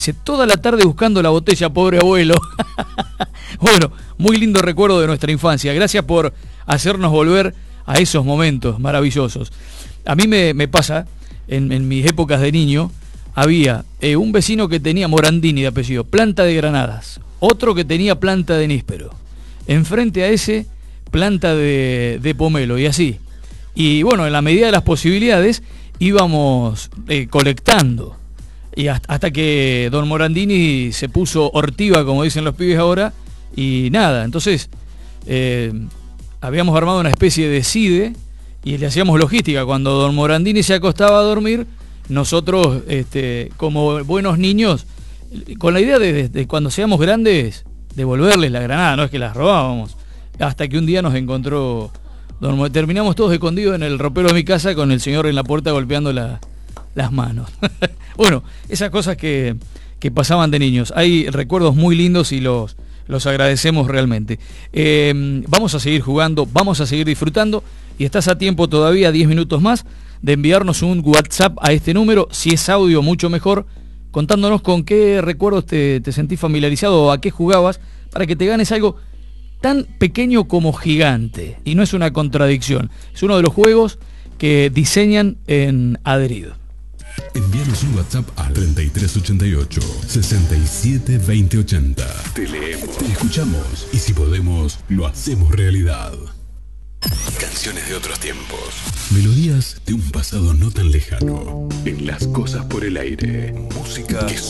toda la tarde buscando la botella, pobre abuelo. Bueno, muy lindo recuerdo de nuestra infancia. Gracias por hacernos volver a esos momentos maravillosos. A mí me pasa, en mis épocas de niño, había un vecino que tenía Morandini de apellido, planta de granadas. Otro que tenía planta de níspero. Enfrente a ese, planta de pomelo, y así. Y bueno, en la medida de las posibilidades, íbamos colectando. Y hasta que don Morandini se puso ortiva, como dicen los pibes ahora, y nada, entonces habíamos armado una especie de CIDE y le hacíamos logística. Cuando don Morandini se acostaba a dormir, nosotros, como buenos niños, con la idea de cuando seamos grandes, devolverles la granada, no es que las robábamos, hasta que un día nos encontró terminamos todos escondidos en el ropero de mi casa con el señor en la puerta golpeando las manos. Bueno, esas cosas que pasaban de niños. Hay recuerdos muy lindos y los agradecemos realmente. Vamos a seguir jugando, vamos a seguir disfrutando y estás a tiempo todavía, 10 minutos más, de enviarnos un WhatsApp a este número, si es audio mucho mejor, contándonos con qué recuerdos te sentís familiarizado o a qué jugabas, para que te ganes algo tan pequeño como gigante. Y no es una contradicción, es uno de los juegos que diseñan en Adherido. Envíanos un WhatsApp al 3388 67 20 80. Te leemos, te escuchamos y si podemos, lo hacemos realidad. Canciones de otros tiempos. Melodías de un pasado no tan lejano. En Las Cosas por el Aire. Música que